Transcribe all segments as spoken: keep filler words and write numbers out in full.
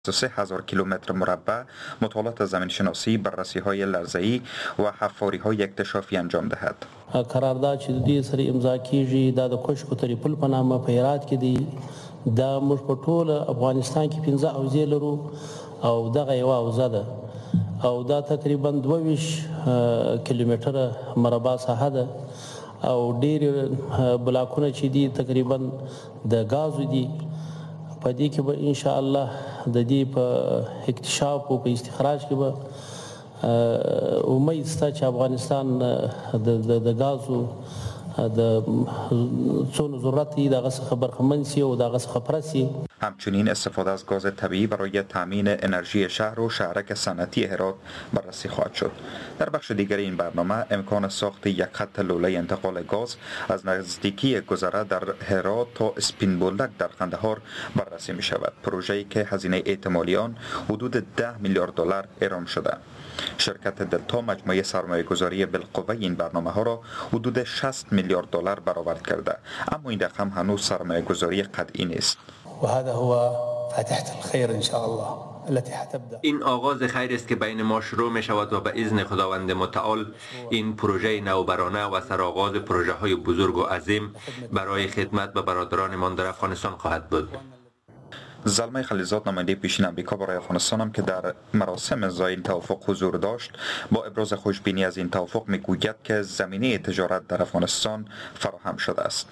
سه هزار کیلومتر مربع مطالعات زمین شناسی، بررسی های لرزه‌ای و حفاری های اکتشافی انجام دهد. قرارداد چې د دې سره امضا کیږي دا د کوشک تریپل په نامه په هرات کې دی. دا موږ په ټول افغانستان کې پنځه حوزې لرو او دغه یوه حوزه ده او دا تقریبا دوه ویشت کیلومتره مربع ساحه ده او ډېر بلاکونه چې دي تقریبا د غازو دي. په دې کې به ان شاء الله د دې په اکتشاف او په استخراج کې به امید شته چې افغانستان د د غازو د څون ضرورت دی دغه څخه برخمن شي او دغه څخه پرسي. همچنین استفاده از گاز طبیعی برای تامین انرژی شهر و شهرک صنعتی هرات بررسی خواهد شد. در بخش دیگر این برنامه امکان ساخت یک خط لوله انتقال گاز از نزدیکی گذره در هرات تا اسپین بولدک در قندهار بررسی می شود. پروژه‌ای که هزینه احتمالی آن حدود ده میلیارد دلار اعلام شده. شرکت دلتا مجموعه سرمایه گذاری بالقوه این برنامه ها را حدود شصت میلیارد دلار برآورد کرده، اما این رقم هنوز سرمایه گذاری قطعی نیست. و هذا هو فاتحة الخير ان شاء الله التي حتبدا. این آغاز خیر است که بین ما شروع می شود و به اذن خداوند متعال این پروژه نوبرانه و سرآغاز پروژه های بزرگ و عظیم برای خدمت به برادرانمان در افغانستان خواهد بود. زلمه خلیزاد نماینده پیشین امریکا برای افغانستان هم که در مراسم امضای این توافق حضور داشت با ابراز خوشبینی از این توافق میگوید که زمینه تجارت در افغانستان فراهم شده است.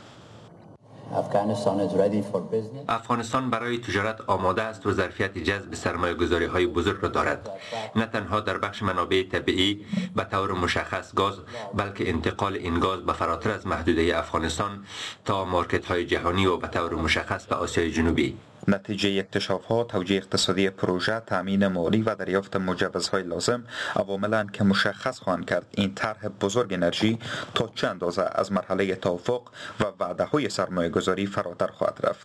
افغانستان برای تجارت آماده است و ظرفیت جذب سرمایه گذاری های بزرگ را دارد، نه تنها در بخش منابع طبیعی به طور مشخص گاز، بلکه انتقال این گاز به فراتر از محدوده افغانستان تا مارکت های جهانی و به طور مشخص به آسیای جنوبی. نتیجه اکتشاف ها، توجیه اقتصادی پروژه، تامین مالی و دریافت مجوزهای لازم عواملند که مشخص خواهند کرد این طرح بزرگ انرژی تا چه اندازه از مرحله توافق و وعده های سرمایه گذاری فراتر خواهد رفت.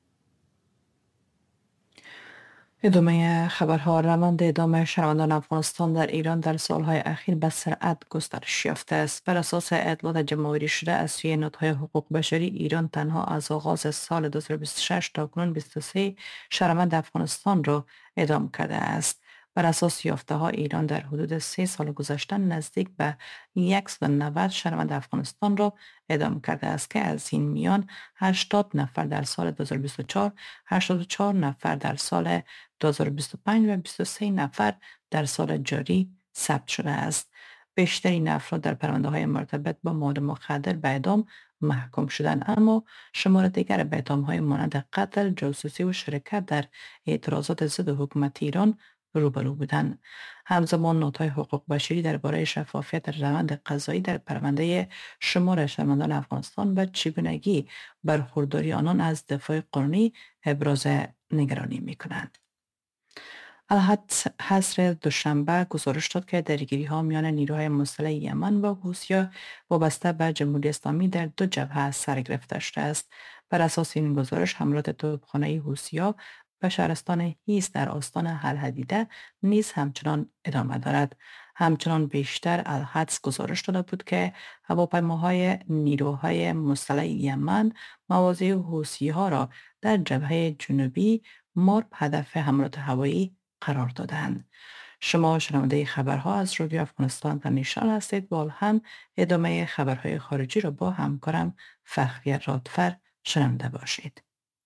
ادامه خبرها. روند اعدام شهروندان افغانستان در ایران در سالهای اخیر به سرعت گسترش یافته است. بر اساس اطلاعات جمع‌آوری شده از سوی نهادهای حقوق بشری، ایران تنها از آغاز سال دو هزار و بیست و شش تا کنون بیست و سه شهروند افغانستان را اعدام کرده است. بر اساس یافته‌ها ایران در حدود سه سال گذشته نزدیک به صد و نود شهروند افغانستان را اعدام کرده است که از این میان هشتاد نفر در سال دو هزار و بیست و چهار، هشتاد و چهار نفر در سال دو هزار و بیست و پنج و بیست و سه نفر در سال جاری ثبت شده است. بیشترین افراد در پرونده‌های مرتبط با مواد مخدر به اعدام محکوم شدند، اما شمار دیگر به اعدام‌های مانند قتل، جاسوسی و شرکت در اعتراضات ضد حکومت ایران روبرو بودند. همزمان نهادهای حقوق بشری درباره شفافیت روند قضایی در پرونده شمار شهروندان افغانستان و چگونگی برخورداری آنان از دفاع قانونی ابراز نگرانی می‌کنند. الحدث حصر دوشنبه گزارش داد که درگیری‌ها میان نیروهای مسلح یمن و حوثی‌ها وابسته به جمهوری اسلامی در دو جبهه سر گرفته شده است. بر اساس این گزارش حملات توپخانه‌ای حوثی‌ها به شهرستان هیس در استان الحدیده نیز همچنان ادامه دارد. همچنان بیشتر الحدث گزارش داده بود که هواپیماهای نیروهای مسلح یمن مواضع حوثی‌ها را در جبهه جنوبی مورد هدف حملات هوایی قرار دادند. شما شنونده خبرها از رادیو افغانستان و نیشان هستید. با هم ادامه خبرهای خارجی را با همکارم فخریه رادفر شنونده باشید.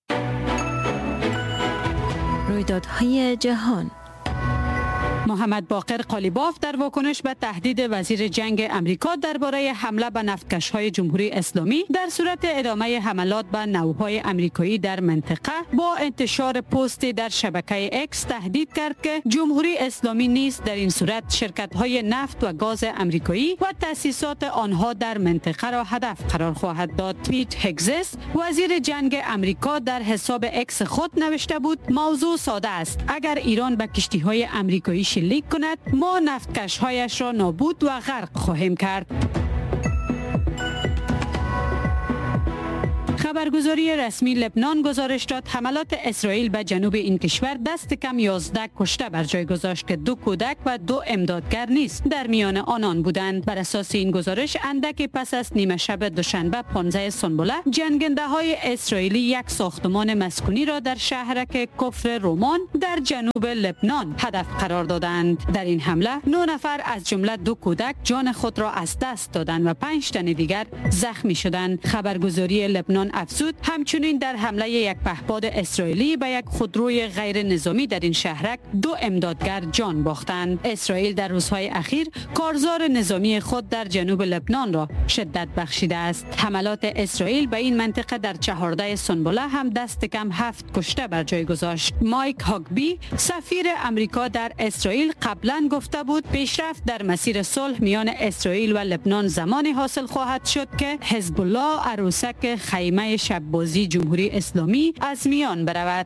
رویدادهای جهان. محمد باقر قالیباف در واکنش به تهدید وزیر جنگ امریکا درباره حمله به نفتکش‌های جمهوری اسلامی در صورت ادامه حملات به ناوهای امریکایی در منطقه با انتشار پستی در شبکه اکس تهدید کرد که جمهوری اسلامی نیز در این صورت شرکت‌های نفت و گاز امریکایی و تأسیسات آنها در منطقه را هدف قرار خواهد داد. پیت هگزس وزیر جنگ امریکا در حساب اکس خود نوشته بود: موضوع ساده است. اگر ایران به کشتی‌های امریکایی شلیک کند، ما نفتکش‌هایش را نابود و غرق خواهیم کرد. خبرگزاری رسمی لبنان گزارش داد حملات اسرائیل به جنوب این کشور دست کم یازده کشته بر جای گذاشت که دو کودک و دو امدادگر نیز در میان آنان بودند. بر اساس این گزارش اندک پس از نیمه شب دوشنبه پانزده سنبله جنگنده های اسرائیلی یک ساختمان مسکونی را در شهرک کفر رومان در جنوب لبنان هدف قرار دادند. در این حمله نه نفر از جمله دو کودک جان خود را از دست دادند و پنج تن دیگر زخمی شدند. خبرگزاری لبنان افزود همچنین در حمله یک پهپاد اسرائیلی به یک خودروی غیر نظامی در این شهرک دو امدادگر جان باختند. اسرائیل در روزهای اخیر کارزار نظامی خود در جنوب لبنان را شدت بخشیده است. حملات اسرائیل به این منطقه در چهارده سنبله هم دست کم هفت کشته بر جای گذاشت. مایک هاگبی سفیر امریکا در اسرائیل قبلا گفته بود پیشرفت در مسیر صلح میان اسرائیل و لبنان زمانی حاصل خواهد شد که حزب الله عروسک خیمه شب‌بازی جمهوری اسلامی از میان برود.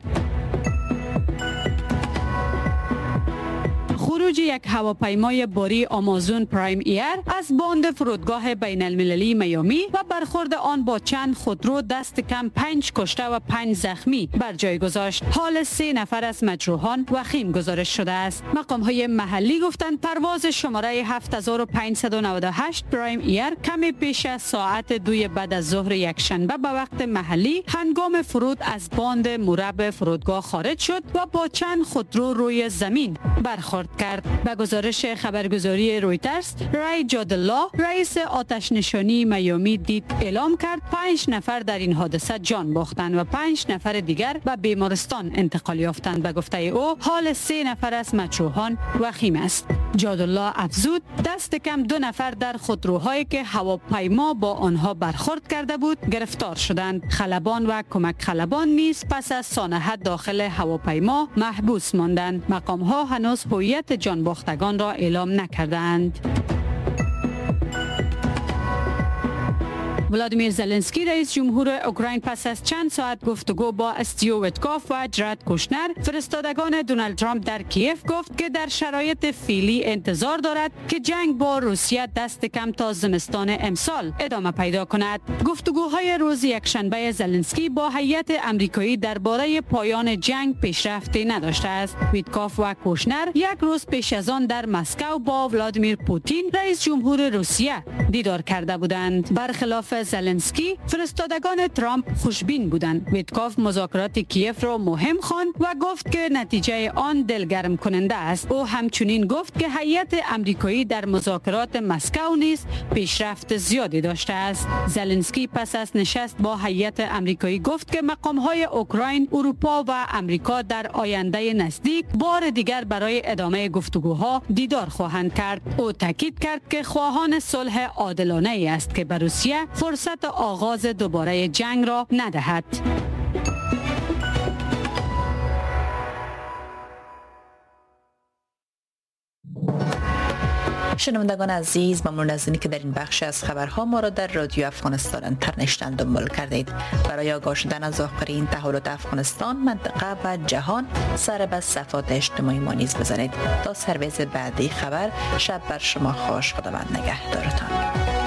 خروج یک هواپیمای باری آمازون پرایم ایر از باند فرودگاه بین المللی میامی و برخورد آن با چند خودرو دست کم پنج کشته و پنج زخمی بر جای گذاشت. حال سه نفر از مجروحان وخیم گزارش شده است. مقام های محلی گفتند پرواز شماره هفت هزار و پانصد و نود و هشت پرایم ایر کمی پیش از ساعت دوی بعد از ظهر یک شنبه به وقت محلی هنگام فرود از باند مربع فرودگاه خارج شد و با چند خودرو روی زمین برخورد کرد. به گزارش خبرگزاری رویترز، رای جادالله رئیس آتش نشانی میامی دید اعلام کرد پنج نفر در این حادثه جان باختند و پنج نفر دیگر به بیمارستان انتقال یافتند. به گفته او حال سه نفر از مجروحان وخیم است. جادالله افزود دست کم دو نفر در خودروهایی که هواپیما با آنها برخورد کرده بود گرفتار شدند. خلبان و کمک خلبان نیز پس از سانحه داخل هواپیما محبوس ماندند. مقام ها هنوز هویت جان باختگان را اعلام نکردند. ولادیمیر زلنسکی رئیس جمهور اوکراین پس از چند ساعت گفتگو با استیو ویتکوف و جرد کوشنر فرستادگان دونالد ترامپ در کیف گفت که در شرایط فعلی انتظار دارد که جنگ با روسیه دست کم تا زمستان امسال ادامه پیدا کند. گفتگوهای روز یکشنبه زلنسکی با هیئت آمریکایی درباره پایان جنگ پیشرفتی نداشته است. ویتکوف و کوشنر یک روز پیش از آن در مسکو با ولادیمیر پوتین رئیس جمهور روسیه دیدار کرده بودند. برخلاف زلنسکی فرستادگان ترامپ خوشبین بودند. ویتکوف مذاکرات کیف را مهم خواند و گفت که نتیجه آن دلگرم کننده است. او همچنین گفت که هیئت آمریکایی در مذاکرات مسکو نیز پیشرفت زیادی داشته است. زلنسکی پس از نشست با هیئت آمریکایی گفت که مقام‌های اوکراین، اروپا و آمریکا در آینده نزدیک بار دیگر برای ادامه گفتگوها دیدار خواهند کرد. او تاکید کرد که خواهان صلح عادلانه ای است که به روسیه فرصت آغاز دوباره جنگ را ندهد. شنوندگان عزیز، ممنون از اینکه در این بخش از خبرها ما را در رادیو افغانستان اینترنشنال دنبال کردید. برای آگاه شدن از آخرین تحولات افغانستان، منطقه و جهان سر به صفحات اجتماعی ما نیز بزنید. تا سرویس بعدی خبر، شب بر شما خوش. خداوند نگهدارتان.